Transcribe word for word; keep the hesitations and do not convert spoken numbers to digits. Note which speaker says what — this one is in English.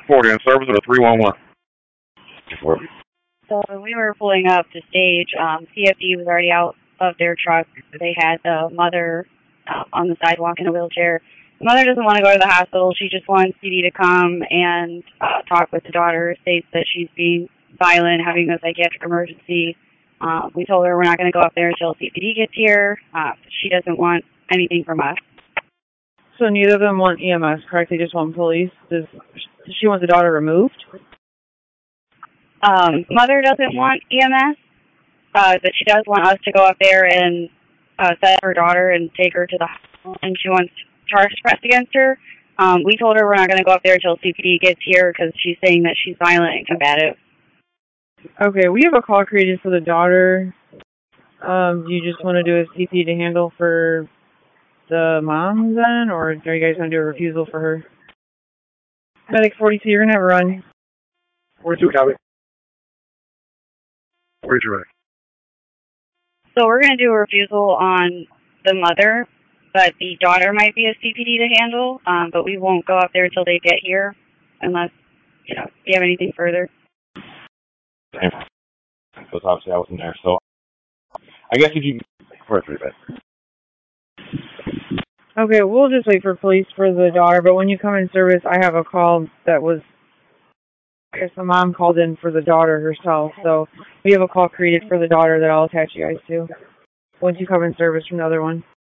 Speaker 1: Forward in service of a three one one.
Speaker 2: So when we were pulling up to stage, um, C F D was already out of their truck. They had the mother uh, on the sidewalk in a wheelchair. The mother doesn't want to go to the hospital. She just wants C D to come and uh, talk with the daughter. States that she's being violent, having a psychiatric emergency. Uh, we told her we're not going to go up there until C P D gets here. Uh, she doesn't want anything from us.
Speaker 3: So neither of them want E M S, correct? They just want police. Does, does she want the daughter removed?
Speaker 2: Um, mother doesn't want E M S, uh, but she does want us to go up there and uh, set her daughter and take her to the hospital, and she wants charges pressed against her. Um, we told her we're not going to go up there until C P D gets here because she's saying that she's violent and combative.
Speaker 3: Okay, we have a call created for the daughter. Um, do you just want to do a C P to handle for the mom then, or are you guys going to do a refusal for her? Medic forty-two, you're going to have a run.
Speaker 1: forty-two, copy. forty-two, ready.
Speaker 2: So we're going to do a refusal on the mother, but the daughter might be a C P D to handle, um, but we won't go up there until they get here unless, you know, you have anything further.
Speaker 1: Because obviously I wasn't there, so I guess if you... forty-three, bed.
Speaker 3: Okay, we'll just wait for police for the daughter, but when you come in service, I have a call that was, I guess the mom called in for the daughter herself, so we have a call created for the daughter that I'll attach you guys to once you come in service from the other one.